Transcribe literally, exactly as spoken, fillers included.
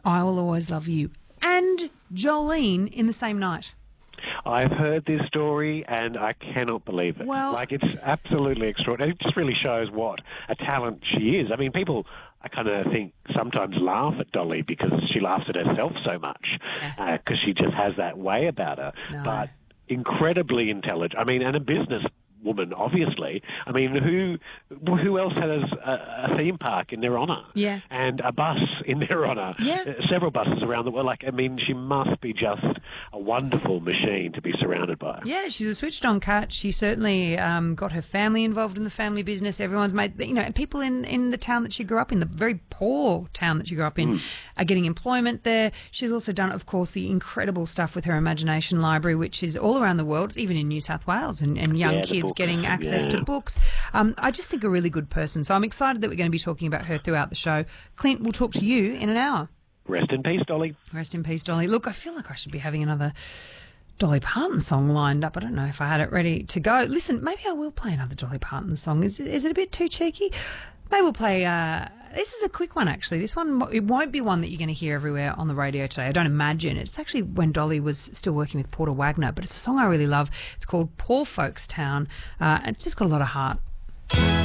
I Will Always Love You, and Jolene in the same night. I've heard this story and I cannot believe it. Well, like, it's absolutely extraordinary. It just really shows what a talent she is. I mean, people, I kind of think, sometimes laugh at Dolly because she laughs at herself so much because yeah. uh, she just has that way about her. No. But incredibly intelligent. I mean, and a business woman, obviously. I mean, who who else has a, a theme park in their honour? Yeah. And a bus in their honour? Yeah. Uh, several buses around the world. Like, I mean, she must be just a wonderful machine to be surrounded by. Yeah, she's a switched-on cat. She certainly um, got her family involved in the family business. Everyone's made, you know, people in, in the town that she grew up in, the very poor town that she grew up in, mm. are getting employment there. She's also done, of course, the incredible stuff with her Imagination Library, which is all around the world, even in New South Wales, and, and young yeah, kids getting access yeah. to books. Um, I just think a really good person. So I'm excited that we're going to be talking about her throughout the show. Clint, we'll talk to you in an hour. Rest in peace, Dolly. Rest in peace, Dolly. Look, I feel like I should be having another Dolly Parton song lined up. I don't know if I had it ready to go. Listen, maybe I will play another Dolly Parton song. Is, is it a bit too cheeky? Maybe we'll play... Uh, this is a quick one, actually. This one, it won't be one that you're going to hear everywhere on the radio today. I don't imagine. It's actually when Dolly was still working with Porter Wagner, but it's a song I really love. It's called Poor Folks Town, uh, and it's just got a lot of heart.